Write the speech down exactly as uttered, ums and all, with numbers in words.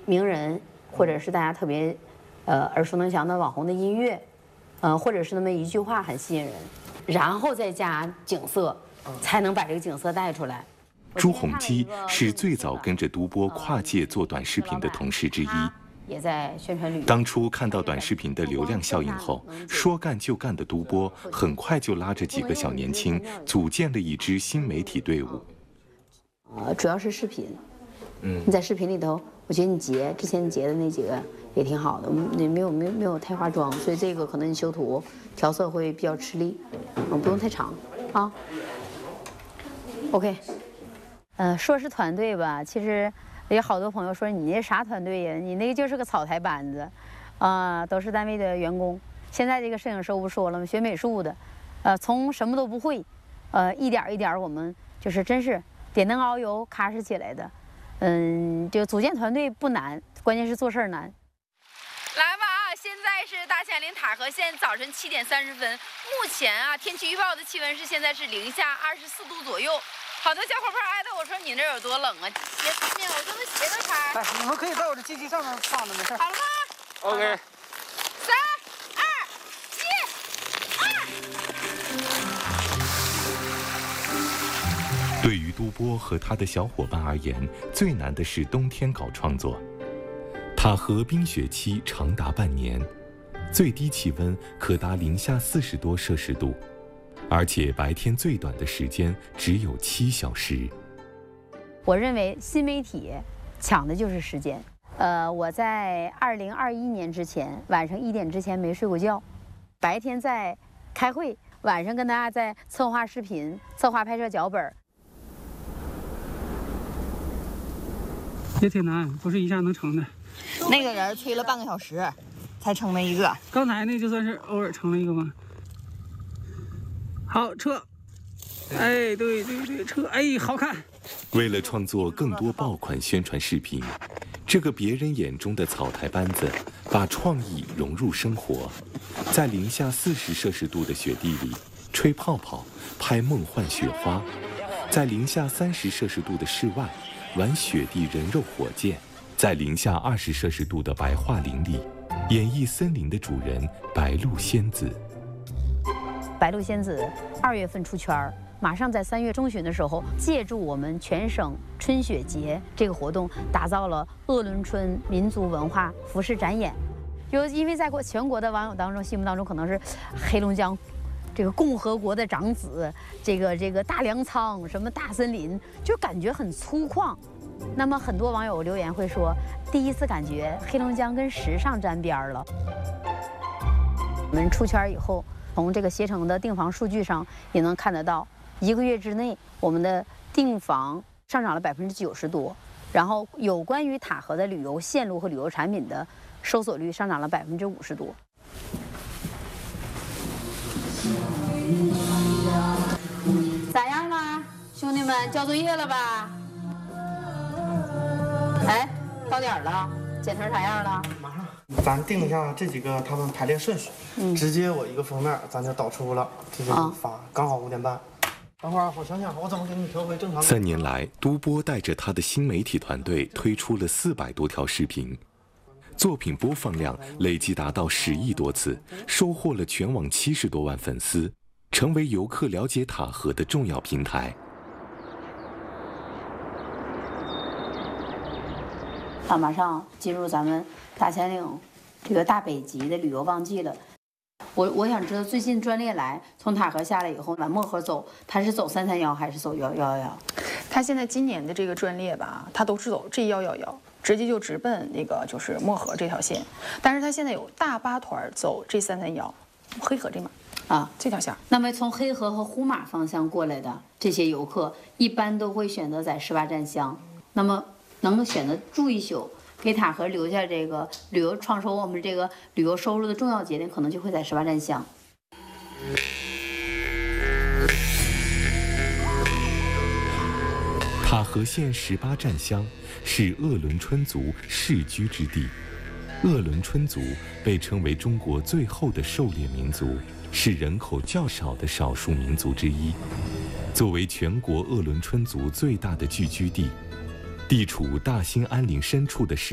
名人，或者是大家特别呃耳熟能详的网红的音乐，呃，或者是那么一句话很吸引人，然后再加景色，才能把这个景色带出来。 朱镕基是最早跟着都波跨界做短视频的同事之一。 也在宣传旅游。 当初看到短视频的流量效应后，说干就干的都波很快就拉着几个小年轻，组建了一支新媒体队伍。 呃，主要是视频。 嗯， 你在视频里头，我觉得你截之前你截的那几个也挺好的，你没有没有没有太化妆，所以这个可能你修图调色会比较吃力，嗯，不用太长啊。OK， 呃，说是团队吧，其实。有好多朋友说你那啥团队呀？你那个就是个草台班子，啊、呃，都是单位的员工。现在这个摄影师我不说了吗？学美术的，呃，从什么都不会，呃，一点一点我们就是真是点灯熬油踏实起来的。嗯，这个组建团队不难，关键是做事儿难。 来吧啊！现在是大兴安岭塔河县早晨七点三十分，目前啊天气预报的气温是现在是零下二十四度左右。好多小伙伴挨着我说你那有多冷啊？鞋子呢？我这都鞋都拆。 来，你们可以在我这机器上面放着，没事。 好了吗 ？OK。 三二一，二。对于都波和他的小伙伴而言，最难的是冬天搞创作。塔河冰雪期长达半年，最低气温可达零下四十多摄氏度。而且白天最短的时间只有七小时。 我认为新媒体抢的就是时间。呃，我在二零二一年之前，晚上一点之前没睡过觉，白天在开会，晚上跟大家在策划视频、策划拍摄脚本。 也挺难，不是一下能成的。 那个人吹了半个小时，才成了一个。 刚才那就算是偶尔成了一个吧。好，撤！哎，对对对，撤！哎，好看。 为了创作更多爆款宣传视频，这个别人眼中的草台班子，把创意融入生活，在零下四十摄氏度的雪地里吹泡泡、拍梦幻雪花，在零下三十摄氏度的室外玩雪地人肉火箭，在零下二十摄氏度的白桦林里演绎森林的主人白鹿仙子。 白鹿仙子二月份出圈儿，马上在三月中旬的时候，借助我们全省春雪节这个活动，打造了鄂伦春民族文化服饰展演。有因为在国全国的网友当中，心目当中可能是黑龙江这个共和国的长子，这个这个大粮仓什么大森林，就感觉很粗犷。那么很多网友留言会说，第一次感觉黑龙江跟时尚沾边了。我们出圈以后。从这个携程的订房数据上也能看得到，一个月之内我们的订房上涨了百分之九十多，然后有关于塔河的旅游线路和旅游产品的搜索率上涨了百分之五十多。咋样了，兄弟们？交作业了吧？哎，到点了，剪成啥样了？ 马上。咱定一下这几个他们排列顺序，嗯、直接我一个封面咱就导出了，直接发，啊、刚好五点半。等会儿我想想，我怎么给你调回正常。 三年来，都波带着他的新媒体团队推出了四百多条视频，作品播放量累计达到十亿多次，收获了全网七十多万粉丝，成为游客了解塔河的重要平台。 啊，马上进入咱们大兴安岭这个大北极的旅游旺季了。我我想知道，最近专列来从塔河下来以后往漠河走，他是走三三幺还是走幺幺幺？ 他现在今年的这个专列吧，他都是走 G 幺幺幺，直接就直奔那个就是漠河这条线。但是他现在有大巴团走 G 三三幺，黑河这码啊这条线。 那么从黑河和呼玛方向过来的这些游客，一般都会选择在十八站乡。那么能够选择住一宿，给塔河留下这个旅游创收我们这个旅游收入的重要节点，可能就会在十八站乡。 塔河县十八站乡是鄂伦春族世居之地。鄂伦春族被称为中国最后的狩猎民族，是人口较少的少数民族之一。作为全国鄂伦春族最大的聚居地，地处大兴安岭深处的